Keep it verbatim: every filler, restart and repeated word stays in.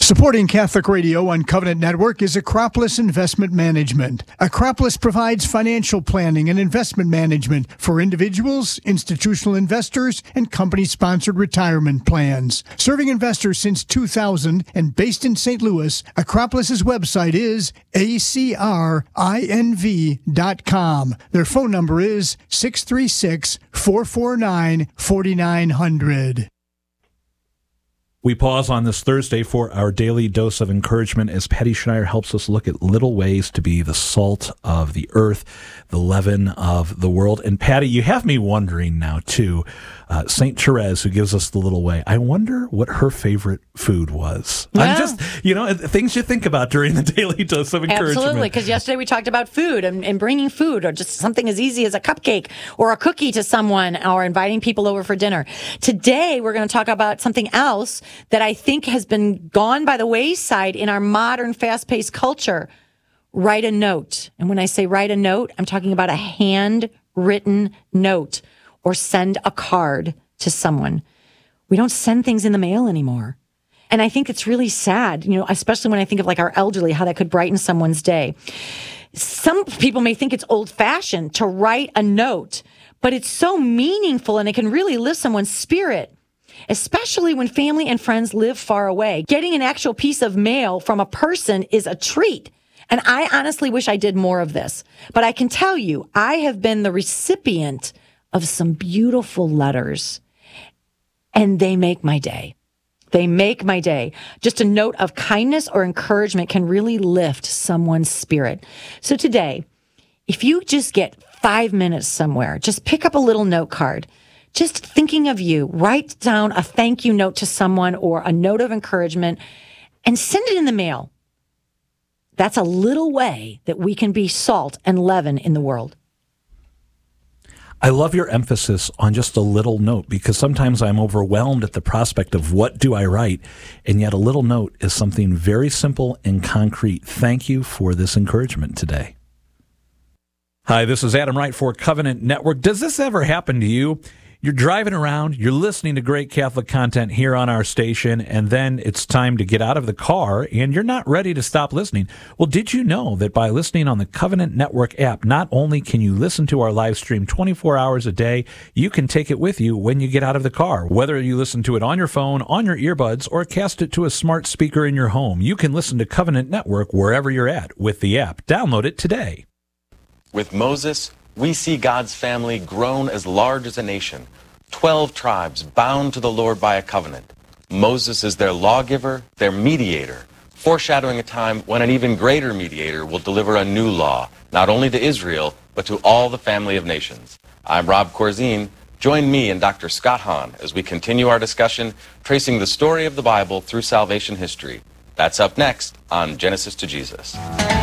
Supporting Catholic Radio on Covenant Network is Acropolis Investment Management. Acropolis provides financial planning and investment management for individuals, institutional investors, and company-sponsored retirement plans. Serving investors since two thousand and based in Saint Louis, Acropolis's website is A C R I N V dot com. Their phone number is six three six, four four nine, four nine zero zero. We pause on this Thursday for our daily dose of encouragement as Patty Schneier helps us look at little ways to be the salt of the earth, the leaven of the world. And Patty, you have me wondering now, too, uh, Saint Therese, who gives us the little way, I wonder what her favorite food was. Yeah. I'm just, you know, things you think about during the daily dose of encouragement. Absolutely, because yesterday we talked about food and, and bringing food, or just something as easy as a cupcake or a cookie to someone, or inviting people over for dinner. Today, we're going to talk about something else that I think has been gone by the wayside in our modern, fast-paced culture. Write a note. And when I say write a note, I'm talking about a handwritten note, or send a card to someone. We don't send things in the mail anymore. And I think it's really sad, you know, especially when I think of like our elderly, how that could brighten someone's day. Some people may think it's old-fashioned to write a note, but it's so meaningful and it can really lift someone's spirit, especially when family and friends live far away. Getting an actual piece of mail from a person is a treat. And I honestly wish I did more of this. But I can tell you, I have been the recipient of some beautiful letters, and they make my day. They make my day. Just a note of kindness or encouragement can really lift someone's spirit. So today, if you just get five minutes somewhere, just pick up a little note card. Just thinking of you, write down a thank you note to someone or a note of encouragement and send it in the mail. That's a little way that we can be salt and leaven in the world. I love your emphasis on just a little note, because sometimes I'm overwhelmed at the prospect of what do I write, and yet a little note is something very simple and concrete. Thank you for this encouragement today. Hi, this is Adam Wright for Covenant Network. Does this ever happen to you? You're driving around, you're listening to great Catholic content here on our station, and then it's time to get out of the car, and you're not ready to stop listening. Well, did you know that by listening on the Covenant Network app, not only can you listen to our live stream twenty-four hours a day, you can take it with you when you get out of the car. Whether you listen to it on your phone, on your earbuds, or cast it to a smart speaker in your home, you can listen to Covenant Network wherever you're at with the app. Download it today. With Moses, we see God's family grown as large as a nation. Twelve tribes bound to the Lord by a covenant. Moses is their lawgiver, their mediator, foreshadowing a time when an even greater mediator will deliver a new law, not only to Israel, but to all the family of nations. I'm Rob Corzine. Join me and Doctor Scott Hahn as we continue our discussion, tracing the story of the Bible through salvation history. That's up next on Genesis to Jesus.